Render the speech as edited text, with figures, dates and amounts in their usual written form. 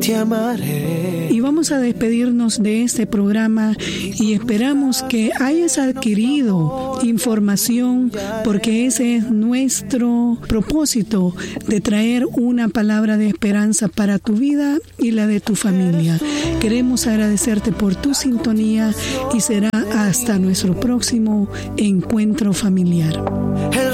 te amaré. Y vamos a despedirnos de este programa y esperamos que hayas adquirido información, porque ese es nuestro propósito, de traer una palabra de esperanza para tu vida y la de tu familia. Queremos agradecerte por tu sintonía y será hasta nuestro próximo encuentro familiar.